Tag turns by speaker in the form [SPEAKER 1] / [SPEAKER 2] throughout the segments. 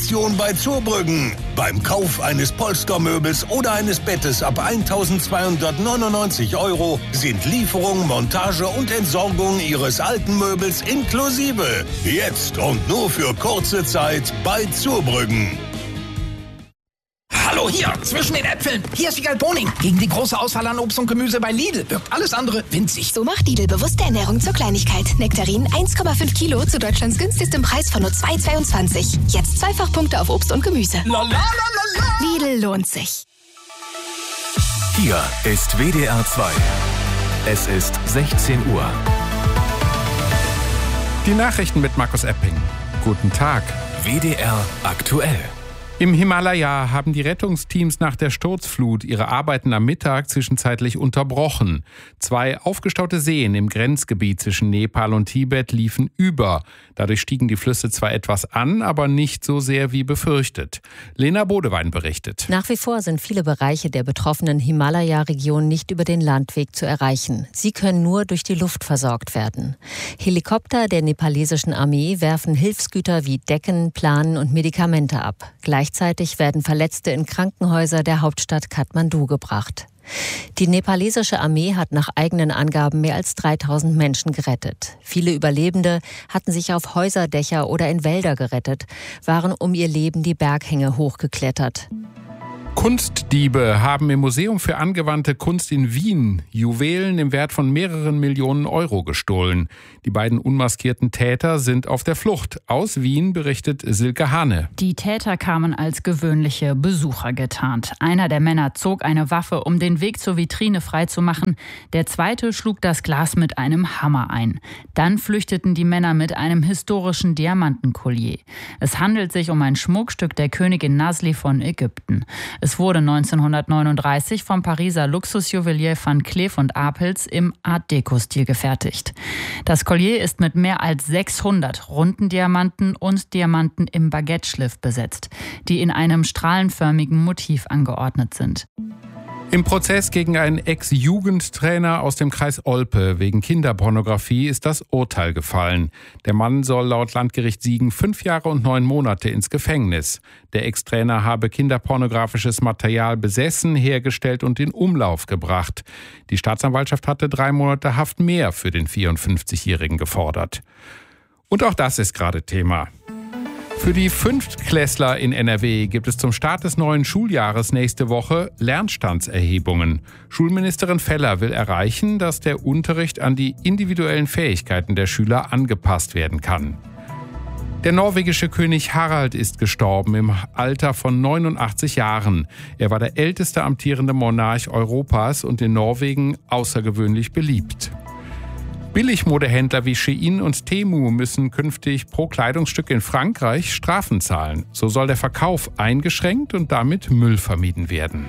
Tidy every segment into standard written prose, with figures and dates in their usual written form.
[SPEAKER 1] Aktion bei Zurbrüggen. Beim Kauf eines Polstermöbels oder eines Bettes ab 1.299 € sind Lieferung, Montage und Entsorgung Ihres alten Möbels inklusive. Jetzt und nur für kurze Zeit bei Zurbrüggen.
[SPEAKER 2] Hallo, hier, zwischen den Äpfeln. Hier ist Wiegald Boning. Gegen die große Auswahl an Obst und Gemüse bei Lidl wirkt alles andere winzig.
[SPEAKER 3] So macht Lidl bewusste Ernährung zur Kleinigkeit. Nektarin 1,5 Kilo zu Deutschlands günstigstem Preis von nur 2,22. Jetzt Zweifachpunkte auf Obst und Gemüse. Lidl lohnt sich.
[SPEAKER 4] Hier ist WDR 2. Es ist 16 Uhr.
[SPEAKER 5] Die Nachrichten mit Markus Epping. Guten Tag.
[SPEAKER 4] WDR aktuell.
[SPEAKER 5] Im Himalaya haben die Rettungsteams nach der Sturzflut ihre Arbeiten am Mittag zwischenzeitlich unterbrochen. 2 aufgestaute Seen im Grenzgebiet zwischen Nepal und Tibet liefen über. Dadurch stiegen die Flüsse zwar etwas an, aber nicht so sehr wie befürchtet. Lena Bodewein berichtet.
[SPEAKER 6] Nach wie vor sind viele Bereiche der betroffenen Himalaya-Region nicht über den Landweg zu erreichen. Sie können nur durch die Luft versorgt werden. Helikopter der nepalesischen Armee werfen Hilfsgüter wie Decken, Planen und Medikamente ab. Gleichzeitig werden Verletzte in Krankenhäuser der Hauptstadt Kathmandu gebracht. Die nepalesische Armee hat nach eigenen Angaben mehr als 3000 Menschen gerettet. Viele Überlebende hatten sich auf Häuserdächer oder in Wälder gerettet, waren um ihr Leben die Berghänge hochgeklettert.
[SPEAKER 5] Kunstdiebe haben im Museum für angewandte Kunst in Wien Juwelen im Wert von mehreren Millionen Euro gestohlen. Die beiden unmaskierten Täter sind auf der Flucht. Aus Wien berichtet Silke Hane.
[SPEAKER 7] Die Täter kamen als gewöhnliche Besucher getarnt. Einer der Männer zog eine Waffe, um den Weg zur Vitrine freizumachen. Der zweite schlug das Glas mit einem Hammer ein. Dann flüchteten die Männer mit einem historischen Diamantenkollier. Es handelt sich um ein Schmuckstück der Königin Nasli von Ägypten. Es wurde 1939 vom Pariser Luxusjuwelier Van Cleef & Arpels im Art-Deco-Stil gefertigt. Das Collier ist mit mehr als 600 runden Diamanten und Diamanten im Baguette-Schliff besetzt, die in einem strahlenförmigen Motiv angeordnet sind.
[SPEAKER 5] Im Prozess gegen einen Ex-Jugendtrainer aus dem Kreis Olpe wegen Kinderpornografie ist das Urteil gefallen. Der Mann soll laut Landgericht Siegen 5 Jahre und 9 Monate ins Gefängnis. Der Ex-Trainer habe kinderpornografisches Material besessen, hergestellt und in Umlauf gebracht. Die Staatsanwaltschaft hatte 3 Monate Haft mehr für den 54-Jährigen gefordert. Und auch das ist gerade Thema. Für die Fünftklässler in NRW gibt es zum Start des neuen Schuljahres nächste Woche Lernstandserhebungen. Schulministerin Feller will erreichen, dass der Unterricht an die individuellen Fähigkeiten der Schüler angepasst werden kann. Der norwegische König Harald ist gestorben im Alter von 89 Jahren. Er war der älteste amtierende Monarch Europas und in Norwegen außergewöhnlich beliebt. Billigmodehändler wie Shein und Temu müssen künftig pro Kleidungsstück in Frankreich Strafen zahlen. So soll der Verkauf eingeschränkt und damit Müll vermieden werden.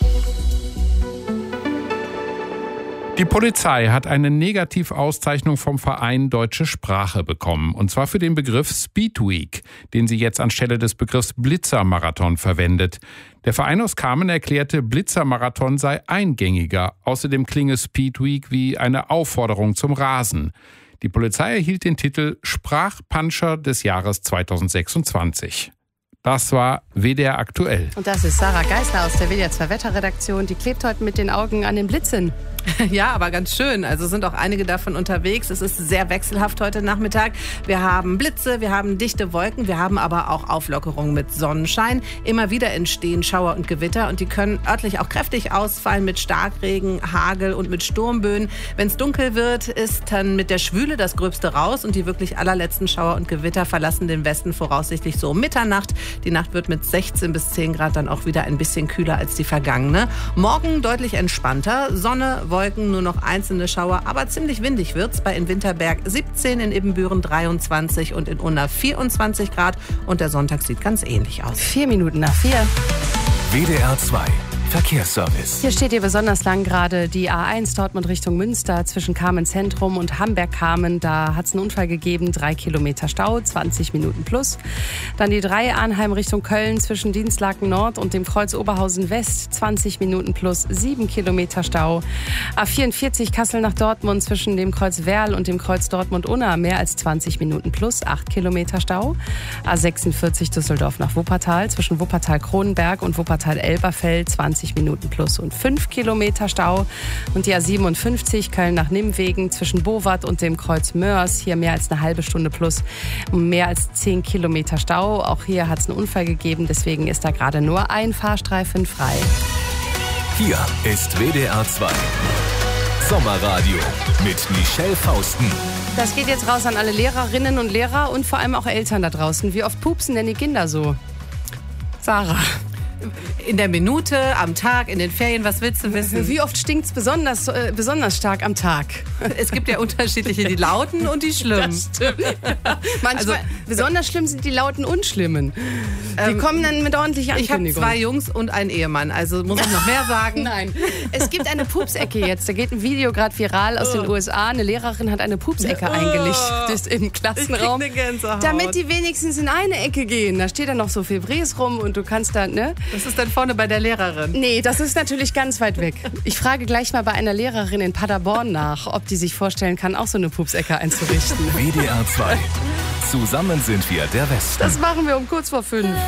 [SPEAKER 5] Die Polizei hat eine Negativauszeichnung vom Verein Deutsche Sprache bekommen. Und zwar für den Begriff Speedweek, den sie jetzt anstelle des Begriffs Blitzermarathon verwendet. Der Verein aus Kamen erklärte, Blitzermarathon sei eingängiger. Außerdem klinge Speedweek wie eine Aufforderung zum Rasen. Die Polizei erhielt den Titel Sprachpuncher des Jahres 2026. Das war WDR aktuell.
[SPEAKER 8] Und das ist Sarah Geisler aus der WDR 2 Wetterredaktion. Die klebt heute mit den Augen an den Blitzen.
[SPEAKER 9] Ja, aber ganz schön. Also sind auch einige davon unterwegs. Es ist sehr wechselhaft heute Nachmittag. Wir haben Blitze, wir haben dichte Wolken, wir haben aber auch Auflockerungen mit Sonnenschein. Immer wieder entstehen Schauer und Gewitter und die können örtlich auch kräftig ausfallen mit Starkregen, Hagel und mit Sturmböen. Wenn es dunkel wird, ist dann mit der Schwüle das Gröbste raus und die wirklich allerletzten Schauer und Gewitter verlassen den Westen voraussichtlich so um Mitternacht. Die Nacht wird mit 16 bis 10 Grad dann auch wieder ein bisschen kühler als die vergangene. Morgen deutlich entspannter. Sonne, Wolken, nur noch einzelne Schauer, aber ziemlich windig wird's. Bei in Winterberg 17, in Ibbenbüren 23 und in Unna 24 Grad. Und der Sonntag sieht ganz ähnlich aus.
[SPEAKER 8] 4 Minuten nach 4.
[SPEAKER 4] WDR 2 Verkehrsservice.
[SPEAKER 8] Hier steht hier besonders lang gerade die A1 Dortmund Richtung Münster zwischen Kamen Zentrum und Hamberg-Kamen. Da hat es einen Unfall gegeben, 3 Kilometer Stau, 20 Minuten plus. Dann die 3 Arnheim Richtung Köln zwischen Dienstlaken Nord und dem Kreuz Oberhausen West, 20 Minuten plus, 7 Kilometer Stau. A44 Kassel nach Dortmund zwischen dem Kreuz Werl und dem Kreuz Dortmund-Unna, mehr als 20 Minuten plus, 8 Kilometer Stau. A46 Düsseldorf nach Wuppertal zwischen Wuppertal-Kronenberg und Wuppertal-Elberfeld, 20 Minuten plus und 5 Kilometer Stau. Und die A57 Köln nach Nimwegen zwischen Bowat und dem Kreuz Mörs, hier mehr als eine halbe Stunde plus, mehr als 10 Kilometer Stau. Auch hier hat es einen Unfall gegeben, deswegen ist da gerade nur ein Fahrstreifen frei.
[SPEAKER 4] Hier ist WDR 2. Sommerradio mit Michelle Fausten.
[SPEAKER 8] Das geht jetzt raus an alle Lehrerinnen und Lehrer und vor allem auch Eltern da draußen. Wie oft pupsen denn die Kinder so? Sarah.
[SPEAKER 9] In der Minute, am Tag, in den Ferien, was willst du wissen?
[SPEAKER 8] Wie oft stinkt es besonders stark am Tag?
[SPEAKER 9] Es gibt ja unterschiedliche, die lauten und die schlimmen.
[SPEAKER 8] Das stimmt. Manchmal, besonders schlimm sind die lauten und schlimmen. Die kommen dann mit ordentlicher Ankündigung.
[SPEAKER 9] Ich habe 2 Jungs und einen Ehemann, also muss ich noch mehr sagen?
[SPEAKER 8] Nein. Es gibt eine Pupsecke jetzt. Da geht ein Video gerade viral aus den USA. Eine Lehrerin hat eine Pupsecke eingelichtet im Klassenraum, damit die wenigstens in eine Ecke gehen. Da steht dann noch so viel Bries rum und du kannst dann, ne?
[SPEAKER 9] Das ist dann vorne bei der Lehrerin.
[SPEAKER 8] Nee, das ist natürlich ganz weit weg. Ich frage gleich mal bei einer Lehrerin in Paderborn nach, ob die sich vorstellen kann, auch so eine Pupsecke einzurichten.
[SPEAKER 4] WDR 2. Zusammen sind wir der Westen.
[SPEAKER 8] Das machen wir um kurz vor 5.